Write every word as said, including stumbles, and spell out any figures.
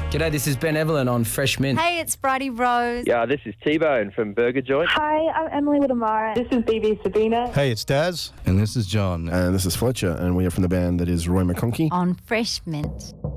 G'day, this is Ben Evelyn on Fresh Mint. Hey, it's Bridie Rose. Yeah, this is T-Bone from Burger Joint. Hi, I'm Emily Whittemara. This is B B Sabina. Hey, it's Daz. And this is John. And this is Fletcher, and we are from the band that is Roy McConkey. On Fresh Mint.